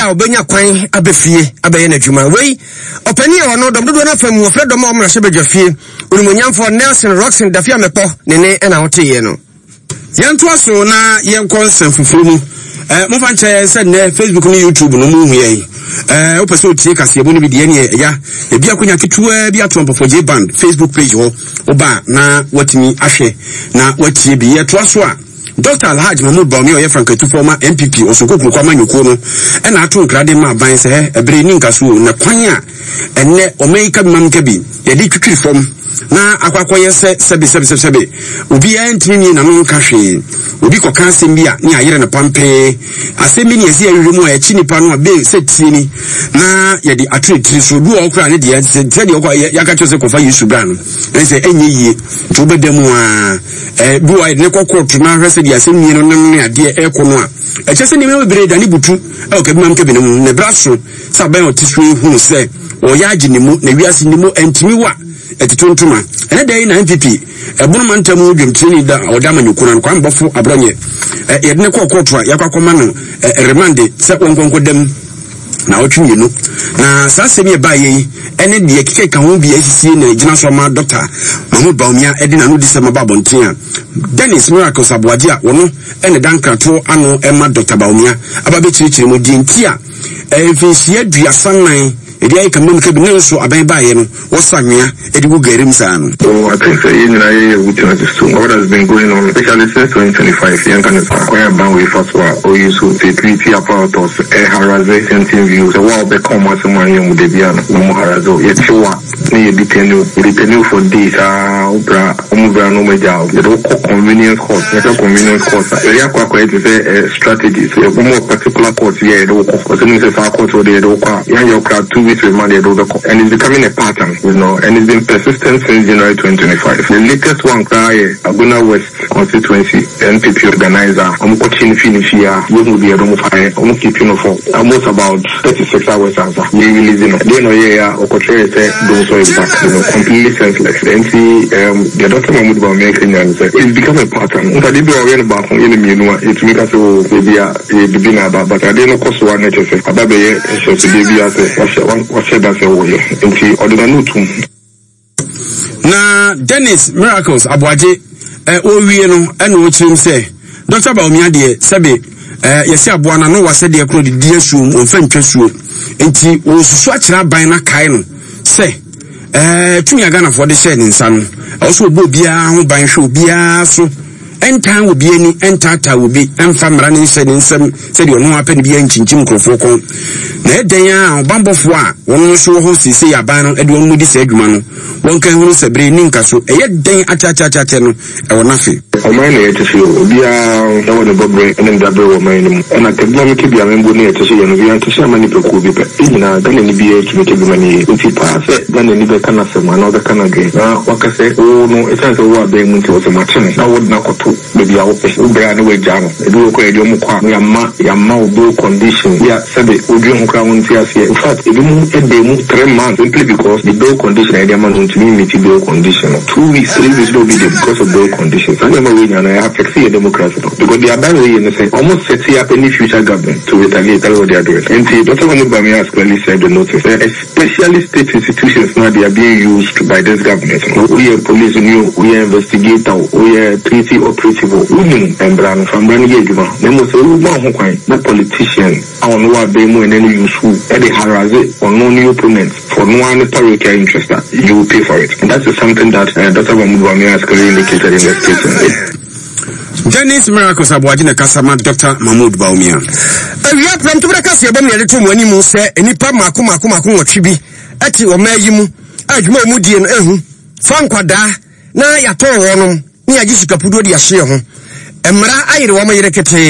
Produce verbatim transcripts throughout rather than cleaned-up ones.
bia obenya kwan abefie abaye na dwuma wei opani e wono dom dodo na fam wo fre dom omra hye badwafie onimonyamfo Nelson Roxon Dafia Mepo ne ne na woteye no yento aso na yenkon fufuru mu eh mo fanche se ne Facebook ni YouTube no mu hu ye eh opese otie kase ebo ni bi de ne ya e bia konya ketua bia to mpofo J band Facebook page ho oba na watimi ahwe na watie bi ye to aso a Doctor Alhaji Mahmoud Bawumia oye Franketu former M P P osokoko kwa manyuko no e na ato nkrade ma ban se he ebere ni nkaso na kwan a enne omeika bimamka bi ye di twitwi fom na akwakoye se sebe sebe sebe sebe obi antini na no nka hwe obi koka asem bia ni ayere na pampe asem bi ni esi awiremu a echi nipa no be se tieni na ye di atretri so du okra ne de se de okwa yaka chose kofa Yesu bra no ense enye yie to bedemu a eh du wa ne kokoto na hwese di asem ni no ne ade e ko no a eche se ni me bere da ni butu e okabi mam ke benemu ne braso sa ban otiso hu se o ya agi ni mu na wiase ni mu entimi wa etitontuma ene dey na M P P ebono mantamu dwemtini da odama nyukuna kwa mbofo abronye e ne kokoto yakakoma no remande se konkonko dem na otwunye no na sasemi e baye ene de keke ka ho bia sisi na gina so ma Doctor Mahmoud Bawumia edi na no disema babontia Dennis Miracles Aboagye a wono ene dankrato ano ema Doctor Bawumia ababe chirichiri mo dintia e finsia duasanan edi ay kamam ke binen so aban baye no wosanwea edi go garim sa no. Oh, I think say in I witness to what has been going on, especially since twenty twenty-five. Young can acquire ban with first one or use to security apparatus a harassing sentient views. The wall become as a man young with the piano no harazo yet you need to depend depending for this uh opera umubra no meja the convenience cost the convenience cost the yakwa quite say strategy so more particular cost here the cost so say fa cost the do kwa yan your crowd two weeks remand the and it's becoming a pattern, you know, and it's been persistent since January twenty twenty-five. The latest one cry Aguna West constituency N P P organizer I'm watching finish here you will be a room fire I'm keeping for almost about thirty-six hours answer you releasing they know yeah or portray say those so back you know completely senseless and see um the Doctor Mahmoud Bawumia Kenyan say it's become a pattern but they be aware about in the meanwhile it make us so maybe a begin about but I don't know cost one H S ababe ye so the baby as a what said that way into ordinary too na Dennis Miracles Aboagye eh owie no ena o chirim se Doctor Bawumia de sebe eh yesi aboa na no wase de ekro de die suum onfa ntwasuo enti o susu akira ban na kai no se eh tumi aga na fo de share ni nsa no also obo bia ho ban hwe obia so entan obi ani entata obi emfa mra ne nse ne nsem se de ono apɛ ne bia nkinkim krofo kon na eden a obambofo a wono so ho sisi yaban no ede onu di se adwuma no won kan hunu se bre ni nkaso eye den achachachacha no e wona fe oman na yetisi obia na wona bobre ene ndabre wo man ni na tebla mi kibia membo ne yetisi ye no bia ntisi amani pe ko bi pe ina dane ni bia tumi kebi mani nti pa se dane ni be kana se ma na be kana ge na wakase o no esanse wo abe mu nti wo se ma chene na wo na koto maybe I will bring away Jano. Do okay, you Yama, Yama, do condition. Yeah, said the Udium Crown here. In fact, it moved they moved three months simply because the door condition I demand to me meet the door condition. Two weeks, three weeks don't be there because of door conditions. I never win and I have to see a democracy because they are bad way and say almost set up any future government to retaliate what they are doing. And see, Doctor Mahmoud Bawumia has clearly said the notice. Especially state institutions now they are being used by this government. We are police new, we are investigator, we are treaty operative. Women and brand from Brand Yajuma. They must say, no politician, I don't know what they and any useful, any harass it or no new opponents for no one political interest that you will pay for it. And that is something that uh, Doctor Mahmoud Bawumia has clearly indicated in the statement. Dennis Miracles Aboagye na kasama Doctor Mahmoud Bawumia. Awia pram to braka se bam yede to mo ani mu se enipa mako mako mako nwotwe bi ati o mayi mu adwuma mu die no ehu fa nkwada na yato wonom ni agi sikapudo di ahye ho emra ayire wo mayire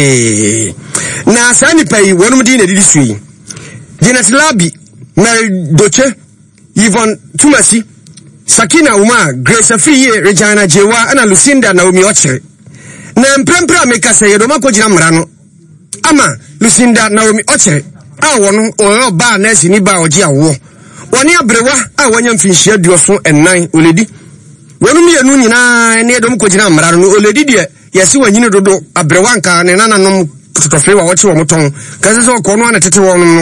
kete na sani pai wonum di na didi sui Janet Labi na Doche Yvonne Tumasi Sakina Uma Grace Afiye Regina Jewa ana Lucinda Naomi Ochere na mpempra meka se yedo makogina mra no ama Lucinda Naomi Ochere a wono o ba na sini ba oje awo woni abrewa a wonya mfinhia duoso ennan oledi wonu mienu nyina ne edom kogina mra no oledi de yesi wanyine dodo abrewa nka ne nananom totofe wa woche wo moton kaze so ko no ana tete wo no